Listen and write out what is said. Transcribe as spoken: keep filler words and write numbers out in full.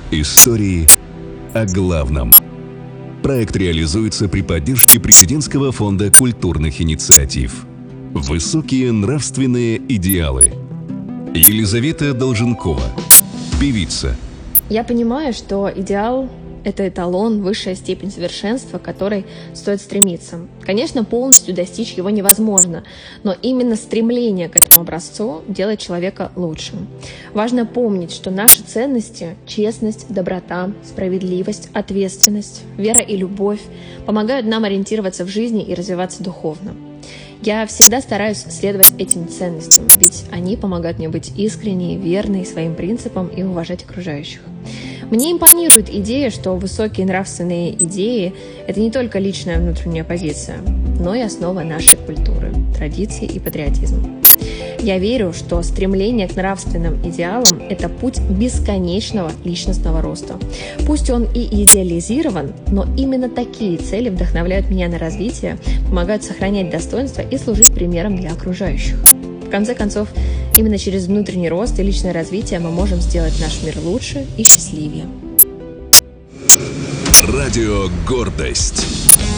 Истории о главном. Проект реализуется при поддержке Президентского фонда культурных инициатив. Высокие нравственные идеалы. Елизавета Долженкова, певица. Я понимаю, что идеал — это эталон, высшая степень совершенства, к которой стоит стремиться. Конечно, полностью достичь его невозможно, но именно стремление к этому образцу делает человека лучшим. Важно помнить, что наши ценности — честность, доброта, справедливость, ответственность, вера и любовь — помогают нам ориентироваться в жизни и развиваться духовно. Я всегда стараюсь следовать этим ценностям, ведь они помогают мне быть искренней, верной своим принципам и уважать окружающих. Мне импонирует идея, что высокие нравственные идеи – это не только личная внутренняя позиция, но и основа нашей культуры, традиций и патриотизма. Я верю, что стремление к нравственным идеалам – это путь бесконечного личностного роста. Пусть он и идеализирован, но именно такие цели вдохновляют меня на развитие, помогают сохранять достоинство и служить примером для окружающих. В конце концов, именно через внутренний рост и личное развитие мы можем сделать наш мир лучше и счастливее. Радио «Гордость».